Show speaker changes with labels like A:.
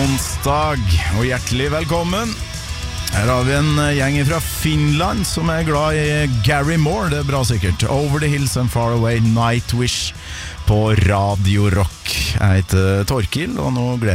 A: onsdag, og hjertelig velkommen. Her har vi en gjeng fra Finland som glad I Gary Moore, det bra sikkert. Over the Hills and Far Away, Nightwish på Radio Rock. Jeg heter Torkil, og nå gleder